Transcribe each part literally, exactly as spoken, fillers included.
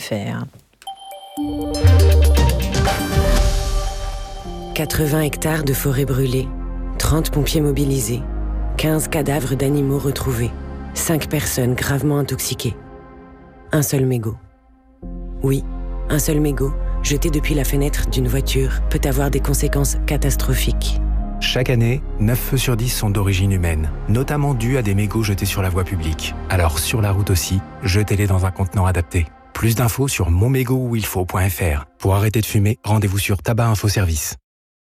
F R. quatre-vingts hectares de forêt brûlée, trente pompiers mobilisés, quinze cadavres d'animaux retrouvés, cinq personnes gravement intoxiquées. Un seul mégot. Oui, un seul mégot, jeté depuis la fenêtre d'une voiture, peut avoir des conséquences catastrophiques. Chaque année, neuf feux sur dix sont d'origine humaine, notamment dus à des mégots jetés sur la voie publique. Alors sur la route aussi, jetez-les dans un contenant adapté. Plus d'infos sur mon mégot où il faut point f r. Pour arrêter de fumer, rendez-vous sur Tabac Info Service.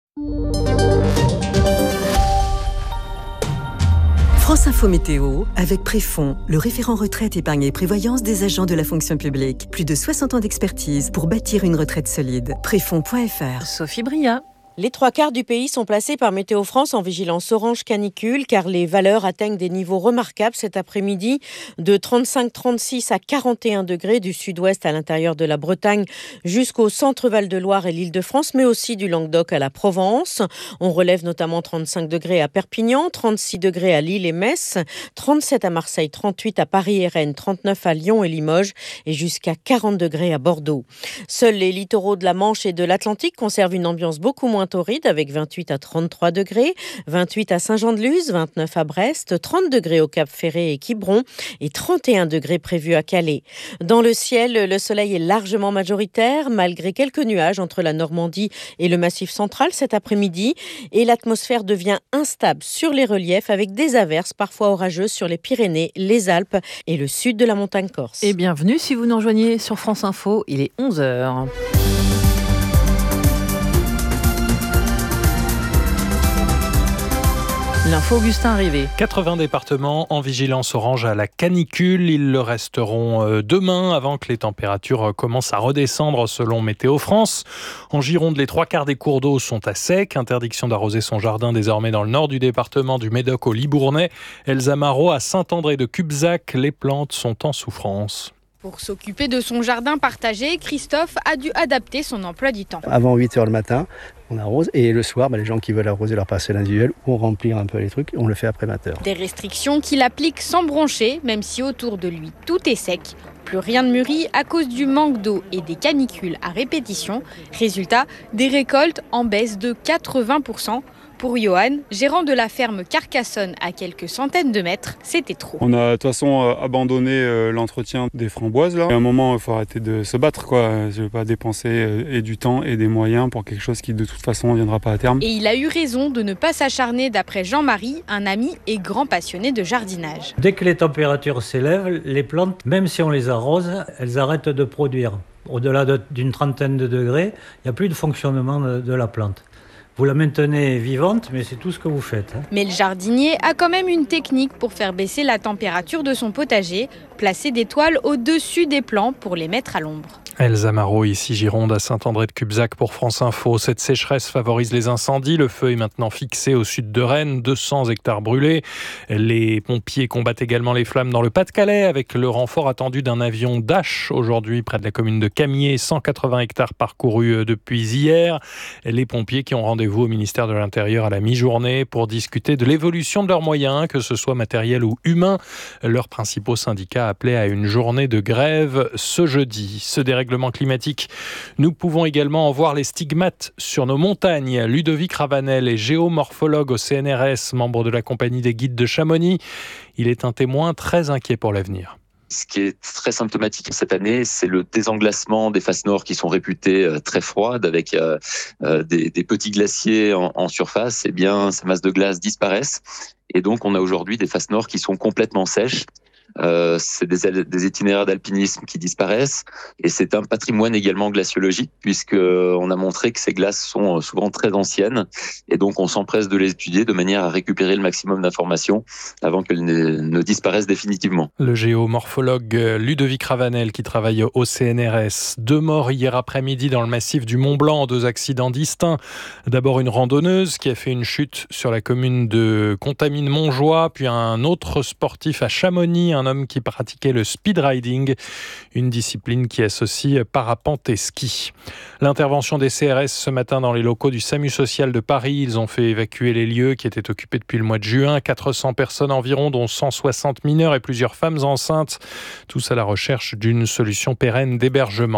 France Info Météo, avec Préfond, le référent retraite, épargne et prévoyance des agents de la fonction publique. Plus de soixante ans d'expertise pour bâtir une retraite solide. Préfond point f r. Sophie Bria. Les trois quarts du pays sont placés par Météo France en vigilance orange canicule car les valeurs atteignent des niveaux remarquables cet après-midi de trente-cinq trente-six à quarante et un degrés du sud-ouest à l'intérieur de la Bretagne jusqu'au centre Val-de-Loire et l'Île-de-France, mais aussi du Languedoc à la Provence. On relève notamment trente-cinq degrés à Perpignan, trente-six degrés à Lille et Metz, trente-sept à Marseille, trente-huit à Paris et Rennes, trente-neuf à Lyon et Limoges et jusqu'à quarante degrés à Bordeaux. Seuls les littoraux de la Manche et de l'Atlantique conservent une ambiance beaucoup moins torride avec vingt-huit à trente-trois degrés, vingt-huit à Saint-Jean-de-Luz, vingt-neuf à Brest, trente degrés au Cap-Ferré et Quiberon et trente et un degrés prévus à Calais. Dans le ciel, le soleil est largement majoritaire malgré quelques nuages entre la Normandie et le Massif central cet après-midi et l'atmosphère devient instable sur les reliefs avec des averses parfois orageuses sur les Pyrénées, les Alpes et le sud de la montagne corse. Et bienvenue si vous nous rejoignez sur France Info, il est onze heures. L'info Augustin Rivet. quatre-vingts départements en vigilance orange à la canicule. Ils le resteront demain avant que les températures commencent à redescendre selon Météo France. En Gironde, les trois quarts des cours d'eau sont à sec. Interdiction d'arroser son jardin désormais dans le nord du département, du Médoc au Libournais. Elsa Marot à Saint-André de Cubzac. Les plantes sont en souffrance. Pour s'occuper de son jardin partagé, Christophe a dû adapter son emploi du temps. Avant huit heures le matin, on arrose et le soir, bah, les gens qui veulent arroser leur parcelle individuelle ou remplir un peu les trucs, on le fait après vingt heures. Des restrictions qu'il applique sans broncher, même si autour de lui tout est sec. Plus rien ne mûrit à cause du manque d'eau et des canicules à répétition. Résultat, des récoltes en baisse de quatre-vingts pour cent. Pour Johan, gérant de la ferme Carcassonne à quelques centaines de mètres, c'était trop. On a de toute façon abandonné l'entretien des framboises là. À un moment, il faut arrêter de se battre quoi. Je ne veux pas dépenser et du temps et des moyens pour quelque chose qui de toute façon ne viendra pas à terme. Et il a eu raison de ne pas s'acharner d'après Jean-Marie, un ami et grand passionné de jardinage. Dès que les températures s'élèvent, les plantes, même si on les arrose, elles arrêtent de produire. Au-delà de, d'une trentaine de degrés, il n'y a plus de fonctionnement de, de la plante. Vous la maintenez vivante, mais c'est tout ce que vous faites. Hein. Mais le jardinier a quand même une technique pour faire baisser la température de son potager, placer des toiles au-dessus des plants pour les mettre à l'ombre. Elsa Marot, ici Gironde, à Saint-André de Cubzac pour France Info. Cette sécheresse favorise les incendies. Le feu est maintenant fixé au sud de Rennes, deux cents hectares brûlés. Les pompiers combattent également les flammes dans le Pas-de-Calais avec le renfort attendu d'un avion Dash aujourd'hui près de la commune de Camiers, cent quatre-vingts hectares parcourus depuis hier. Les pompiers qui ont rendez-vous au ministère de l'Intérieur à la mi-journée pour discuter de l'évolution de leurs moyens, que ce soit matériel ou humain. Leurs principaux syndicats appelaient à une journée de grève ce jeudi. Ce dérèglement climatique, nous pouvons également en voir les stigmates sur nos montagnes. Ludovic Ravanel est géomorphologue au C N R S, membre de la compagnie des guides de Chamonix. Il est un témoin très inquiet pour l'avenir. Ce qui est très symptomatique cette année, c'est le désenglacement des faces nord qui sont réputées très froides avec euh, des, des petits glaciers en, en surface. Eh bien, ces masses de glace disparaissent et donc on a aujourd'hui des faces nord qui sont complètement sèches. Euh, c'est des, des itinéraires d'alpinisme qui disparaissent et c'est un patrimoine également glaciologique puisque on a montré que ces glaces sont souvent très anciennes et donc on s'empresse de les étudier de manière à récupérer le maximum d'informations avant qu'elles ne, ne disparaissent définitivement. Le géomorphologue Ludovic Ravanel qui travaille au C N R S. Deux morts hier après-midi dans le massif du Mont-Blanc, deux accidents distincts. D'abord une randonneuse qui a fait une chute sur la commune de Contamine-Montjoie, puis un autre sportif à Chamonix, un homme qui pratiquait le speed riding, une discipline qui associe parapente et ski. L'intervention des C R S ce matin dans les locaux du SAMU social de Paris. Ils ont fait évacuer les lieux qui étaient occupés depuis le mois de juin. quatre cents personnes environ, dont cent soixante mineurs et plusieurs femmes enceintes. Tous à la recherche d'une solution pérenne d'hébergement.